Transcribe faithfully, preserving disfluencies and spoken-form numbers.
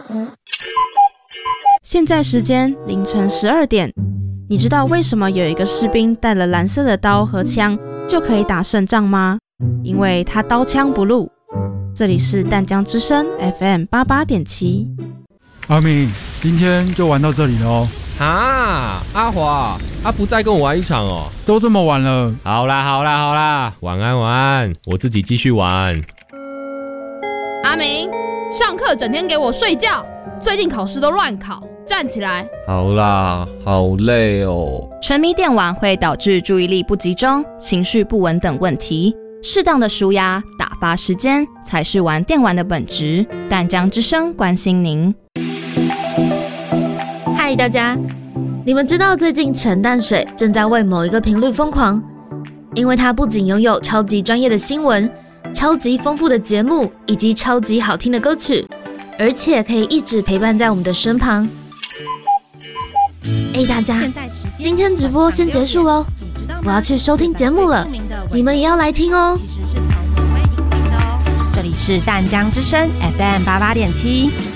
现在时间凌晨十二点，你知道为什么有一个士兵带了蓝色的刀和枪就可以打胜仗吗？因为他刀枪不入。这里是淡江之声 F M 八八点七。 阿明，今天就玩到这里了哦。 啊，阿华，他不再跟我玩一场哦。 都这么晚了。 好啦好啦好啦，晚安晚安，我自己继续玩。 阿明，上课整天给我睡觉，最近考试都乱考，站起来。 好啦，好累哦。 沉迷电玩会导致注意力不集中、情绪不稳等问题。适当的抒压、打发时间才是玩电玩的本质。淡江之声关心您。 嗨，大家，你们知道最近陈淡水正在为某一个频率疯狂，因为它不仅拥有超级专业的新闻、超级丰富的节目以及超级好听的歌曲，而且可以一直陪伴在我们的身旁。哎，大家，今天直播先结束咯，我要去收听节目了，你们也要来听哦。 这里是淡江之声 F M 八八点七。